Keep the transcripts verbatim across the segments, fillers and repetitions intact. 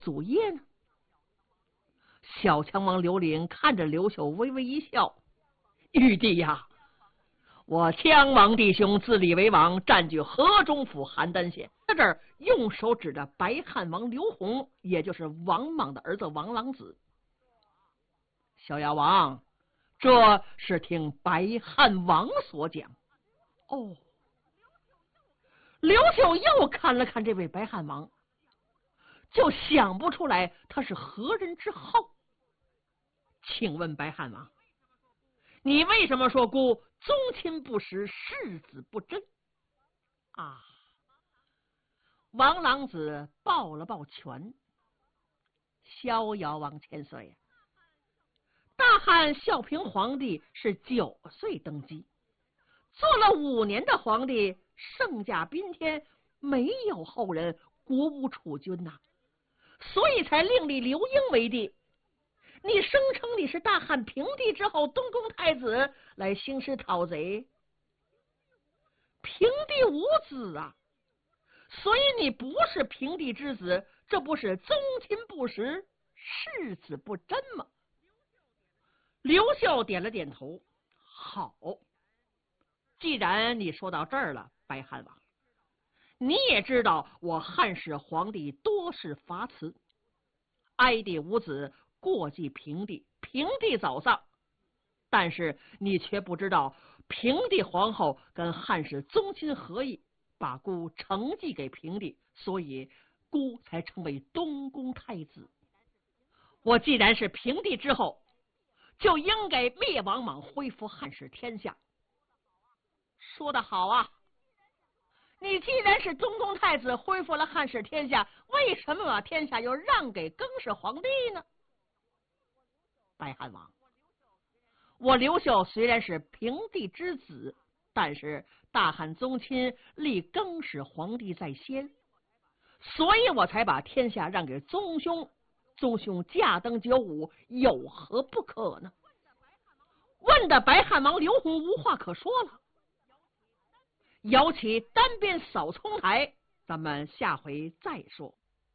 祖业呢？小强王刘林看着刘秀，微微一笑：“玉帝呀，我羌王弟兄自立为王，占据河中府邯郸县。”在这儿用手指着白汉王刘弘，也就是王莽的儿子王朗子。小牙王，这是听白汉王所讲。哦，刘秀又看了看这位白汉王，就想不出来他是何人之后。请问白汉王，你为什么说孤宗亲不实，世子不真啊？王朗子抱了抱拳：“逍遥王千岁，大汉孝平皇帝是九岁登基，做了五年的皇帝，圣驾宾天，没有后人，国无储君呐、啊，所以才另立刘英为帝。你声称你是大汉平帝之后东宫太子，来兴师讨贼，平帝无子啊，所以你不是平帝之子，这不是宗亲不实，世子不真吗？”刘秀点了点头：“好，既然你说到这儿了，白汉王，你也知道我汉室皇帝多是伐慈，哀帝无子，过继平帝，平帝早丧，但是你却不知道平帝皇后跟汉室宗亲合议，把孤承继给平帝，所以孤才成为东宫太子。我既然是平帝之后，就应该灭王莽，恢复汉室天下。”说得好啊！你既然是东宫太子，恢复了汉室天下，为什么把天下又让给更始皇帝呢？白汉王，我刘秀虽然是平帝之子，但是大汉宗亲立更始皇帝在先，所以我才把天下让给宗兄。宗兄驾登九五，有何不可呢？问的白汉王刘弘无话可说了。摇起单边扫葱台，咱们下回再说。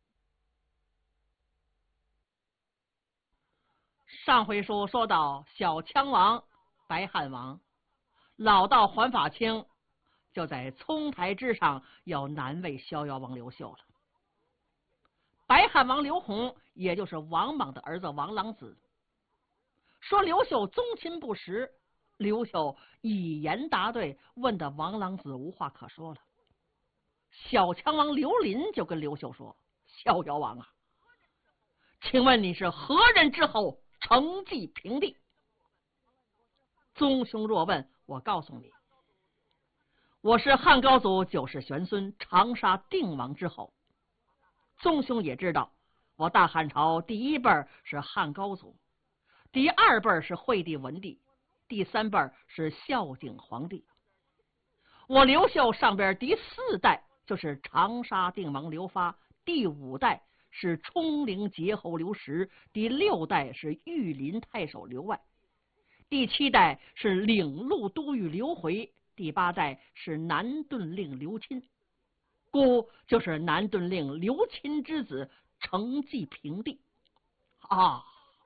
上回书说到小羌王白汉王老道还法清，就在葱台之上要难为逍遥王刘秀了。白汉王刘弘，也就是王莽的儿子王朗子，说刘秀宗亲不实，刘秀以言答对，问的王朗子无话可说了。小羌王刘林就跟刘秀说：“逍遥王啊，请问你是何人之后承继平帝？”宗兄若问，我告诉你，我是汉高祖九世玄孙长沙定王之后。宗兄也知道，我大汉朝第一辈是汉高祖，第二辈是惠帝文帝，第三辈是孝景皇帝。我刘秀上边第四代就是长沙定王刘发，第五代是冲陵节侯刘石，第六代是御林太守刘外，第七代是领路都尉刘回，第八代是南顿令刘钦。孤就是南顿令刘钦之子，承继平帝啊。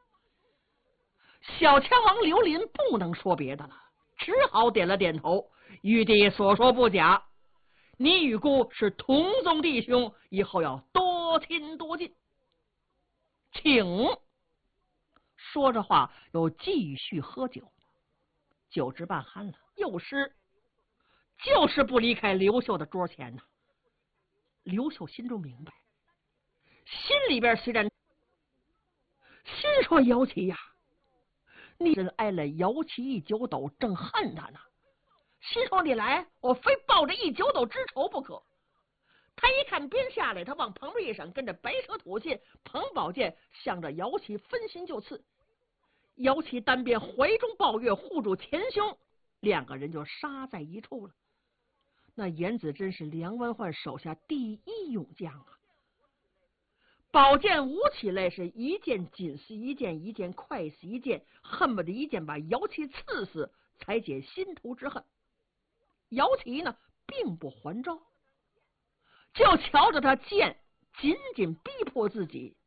小羌王刘林不能说别的了，只好点了点头：“玉帝所说不假，你与孤是同宗弟兄，以后要多亲多近，请。”说着话又继续喝酒，酒至半酣了，又是就是不离开刘秀的桌前呢。刘秀心中明白，心里边虽然心说：“姚齐呀，你真挨了姚齐一酒斗，正恨他呢。心说你来，我非报这一酒斗之仇不可。”他一看鞭下来，他往旁边一闪，跟着白蛇吐信，捧宝剑向着姚齐分心就刺。姚齐单边怀中抱月，护住前胸，两个人就杀在一处了。那严子真是梁文焕手下第一勇将啊！宝剑舞起来，是一剑紧似一剑，一剑快似一剑，恨不得一剑把姚齐刺死，才解心头之恨。姚齐呢，并不还招，就瞧着他剑紧紧逼迫自己，